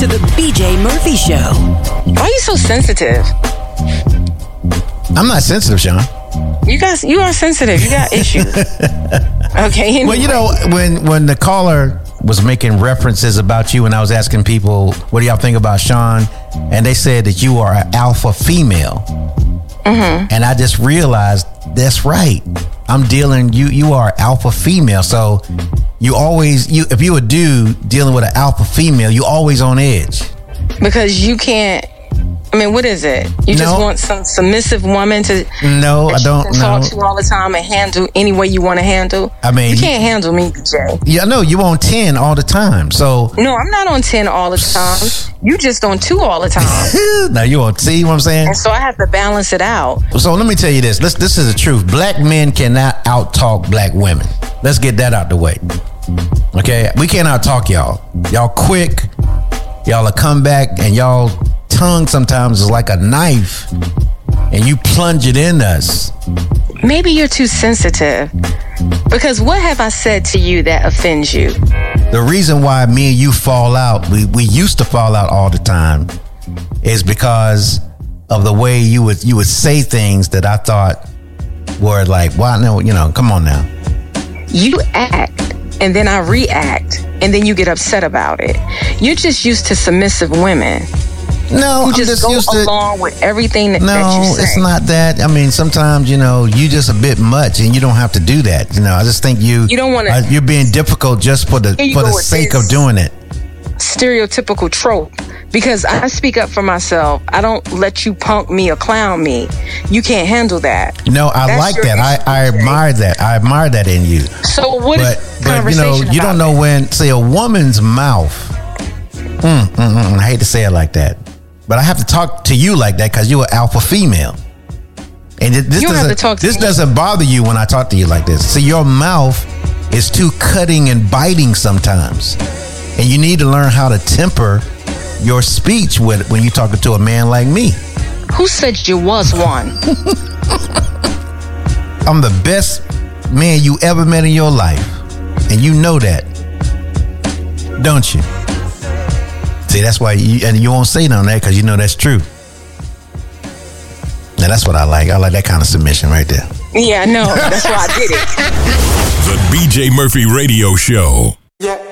to the BJ Murphy Show. Why are you so sensitive? I'm not sensitive, Sean. You are sensitive. You got issues. Okay. Anyway. Well, you know, when the caller was making references about you and I was asking people, what do y'all think about Sean? And they said that you are an alpha female. Mm-hmm. And I just realized that's right. I'm dealing, you are alpha female. So if you a dude dealing with an alpha female, you always on edge. Because you can't, I mean, what is it? You just want some submissive woman to... No, I don't know. Talk to all the time and handle any way you want to handle. I mean... You can't handle me, BJ. Yeah, no, you on 10 all the time, so... No, I'm not on 10 all the time. You just on 2 all the time. Now you on... See what I'm saying? And so I have to balance it out. So let me tell you this. This is the truth. Black men cannot out-talk black women. Let's get that out the way. Okay? We can't out-talk y'all. Y'all quick. Y'all will come back and y'all... tongue sometimes is like a knife and you plunge it in us. Maybe you're too sensitive, because what have I said to you that offends you? The reason why me and you fall out, we used to fall out all the time, is because of the way you would say things that I thought were like, why no, come on now. You act and then I react and then you get upset about it. You're just used to submissive women. No, I'm just used to along with everything that you say. No, it's not that. I mean, sometimes you just a bit much, and you don't have to do that. I just think you don't want to. You're being difficult just for the sake of doing it. Stereotypical trope. Because I speak up for myself. I don't let you punk me or clown me. You can't handle that. No, I like that. I admire that. I admire that in you. So what is conversation you don't know when. Say a woman's mouth. I hate to say it like that. But I have to talk to you like that because you're an alpha female. And this doesn't bother you when I talk to you like this. See, your mouth is too cutting and biting sometimes. And you need to learn how to temper your speech when you're talking to a man like me. Who said you was one? I'm the best man you ever met in your life. And you know that. Don't you? See, that's why you won't say none of that because you know that's true. Now that's what I like. I like that kind of submission right there. Yeah, no, that's why I did it. The BJ Murphy Radio Show. Yeah.